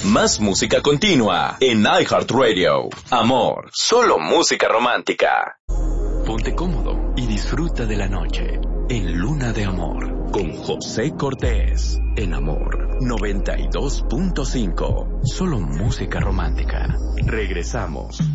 Más música continua en iHeartRadio. Amor, solo música romántica. Ponte cómodo y disfruta de la noche en Luna de Amor con José Cortés en Amor 92.5. Solo música romántica. Regresamos.